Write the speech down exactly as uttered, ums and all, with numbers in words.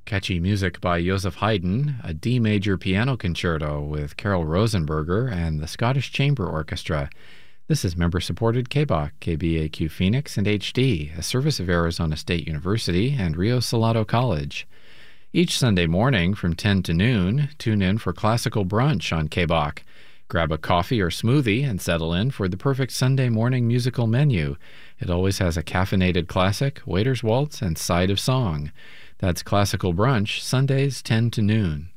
Catchy music by Joseph Haydn, a D major piano concerto with Carol Rosenberger and the Scottish Chamber Orchestra. This is member-supported K B A Q, K B A Q Phoenix, and H D, a service of Arizona State University and Rio Salado College. Each Sunday morning from ten to noon, tune in for Classical Brunch on K B A Q. Grab a coffee or smoothie and settle in for the perfect Sunday morning musical menu. It always has a caffeinated classic, waiter's waltz, and side of song. That's Classical Brunch, Sundays ten to noon.